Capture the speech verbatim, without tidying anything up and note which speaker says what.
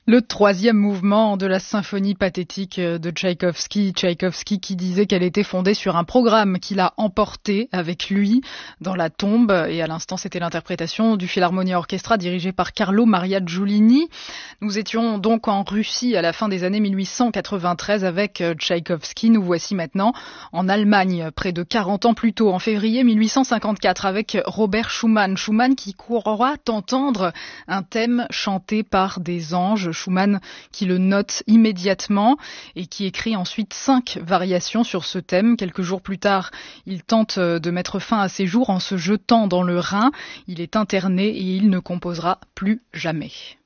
Speaker 1: Le troisième mouvement de la symphonie pathétique de Tchaïkovski. Tchaïkovski qui disait qu'elle était fondée sur un programme qu'il a emporté avec lui dans la tombe. Et à l'instant, c'était l'interprétation du Philharmonia Orchestra dirigé par Carlo Maria Giulini. Nous étions donc en Russie à la fin des années mille huit cent quatre-vingt-treize avec Tchaïkovski. Nous voici maintenant en Allemagne, près de quarante ans plus tôt, en février mille huit cent cinquante-quatre, avec Robert Schumann. Schumann qui croira entendre un thème chanté par des anges. Schumann qui le note immédiatement et qui écrit ensuite cinq variations sur ce thème. Quelques jours plus tard, il tente de mettre fin à ses jours en se jetant dans le Rhin. Il est interné et il ne composera plus jamais.